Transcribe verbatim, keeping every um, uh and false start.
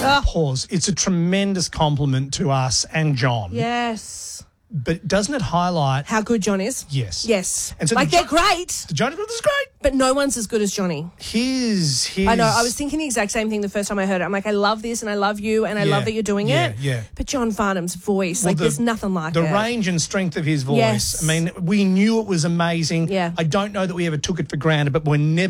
Oh. Pause. It's a tremendous compliment to us and John. Yes. But doesn't it highlight... How good John is? Yes. Yes. And so like, the they're Jo- great. The Jonas Brothers is great. But no one's as good as Johnny. His, his... I know. I was thinking the exact same thing the first time I heard it. I'm like, I love this and I love you and I Yeah, love that you're doing yeah, it. yeah. But John Farnham's voice, Well, like, the- there's nothing like The it. range and strength of his voice. Yes. I mean, we knew it was amazing. Yeah. I don't know that we ever took it for granted, but we're never